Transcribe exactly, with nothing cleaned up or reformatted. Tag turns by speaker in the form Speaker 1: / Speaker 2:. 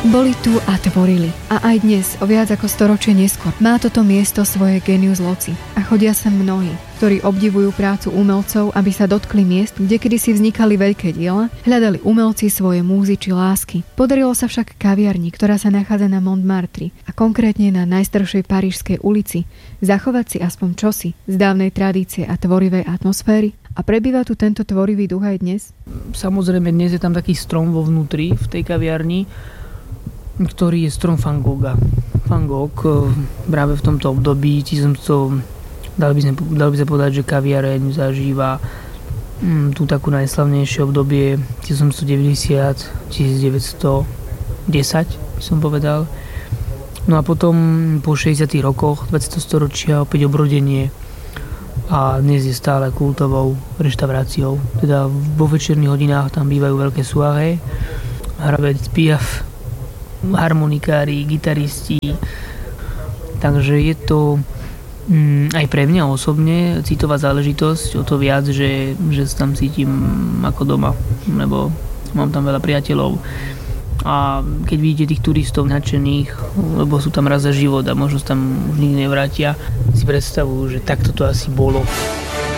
Speaker 1: Boli tu a tvorili. A aj dnes, o viac ako storočie neskôr, má toto miesto svoje genius loci. A chodia sem mnohí, ktorí obdivujú prácu umelcov, aby sa dotkli miest, kde kedysi vznikali veľké diela, hľadali umelci svoje múzy či lásky. Podarilo sa však kaviarni, ktorá sa nachádza na Montmartre a konkrétne na najstaršej parížskej ulici, zachovať si aspoň čosi z dávnej tradície a tvorivej atmosféry. A prebýva tu tento tvorivý duch aj dnes?
Speaker 2: Samozrejme, dnes je tam taký strom vo vnútri, v tej kaviarni, ktorý je strom Van Gogha. Van Gogh práve v tomto období, to, dal by sme, dal by sa povedať, že kaviareň zažíva mm, tú takú najslavnejšie obdobie tisícosemstodeväťdesiat až devätnásťstodesať, by som povedal. No a potom po šesťdesiatych rokoch dvadsiateho storočia opäť obrodenie a dnes je stále kultovou reštauráciou. Teda vo večerných hodinách tam bývajú veľké soirée, hravec Piaf, harmonikári, gitaristi. Takže je to mm, aj pre mňa osobne citová záležitosť, o to viac, že, že sa tam cítim ako doma, lebo mám tam veľa priateľov. A keď vidíte tých turistov nadšených, lebo sú tam raz za život a možno sa tam už nikdy nevrátia, si predstavujú, že takto to asi bolo.